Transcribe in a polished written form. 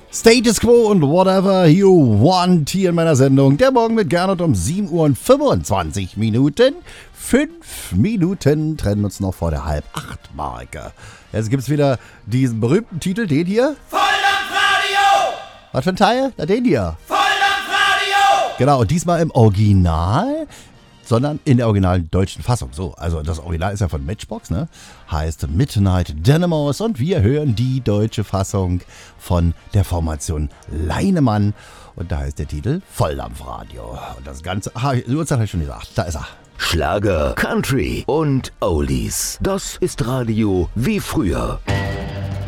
Status Quo und Whatever You Want hier in meiner Sendung. Der Morgen mit Gernot um 7 Uhr und 25 Minuten. 5 Minuten trennen uns noch vor der Halb-8-Marke. Jetzt gibt es wieder diesen berühmten Titel, den hier. Volldampfradio! Was für ein Teil? Na, den hier. Volldampfradio! Genau, und diesmal im Original, sondern in der originalen deutschen Fassung. So, also das Original ist ja von Matchbox, ne? Heißt Midnight Dynamos und wir hören die deutsche Fassung von der Formation Leinemann. Und da heißt der Titel Volldampfradio. Und das Ganze, die Uhrzeit habe ich schon gesagt, da ist er. Schlager, Country und Oldies. Das ist Radio wie früher.